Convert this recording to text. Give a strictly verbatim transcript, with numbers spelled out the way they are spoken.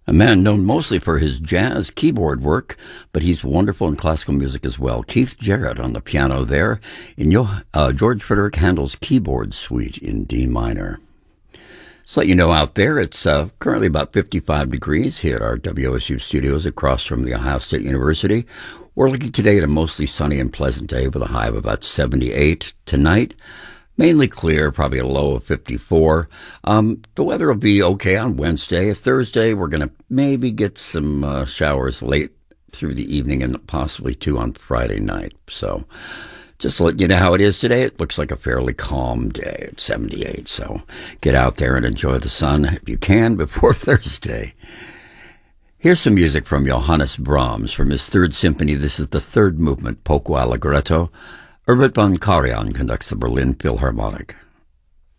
A man known mostly for his jazz keyboard work, but he's wonderful in classical music as well. Keith Jarrett on the piano there in Yo- uh, George Frederick Handel's Keyboard Suite in D minor. So let you know out there, it's uh, currently about fifty-five degrees here at our W S U studios across from the Ohio State University. We're looking today at a mostly sunny and pleasant day with a high of about seventy-eight. Tonight, mainly clear, probably a low of fifty-four. Um, the weather will be okay on Wednesday. Thursday, we're going to maybe get some uh, showers late through the evening and possibly two on Friday night. So just to let you know how it is today, it looks like a fairly calm day at seventy-eight. So get out there and enjoy the sun if you can before Thursday. Here's some music from Johannes Brahms from his Third Symphony. This is the third movement, Poco Allegretto. Herbert von Karajan conducts the Berlin Philharmonic.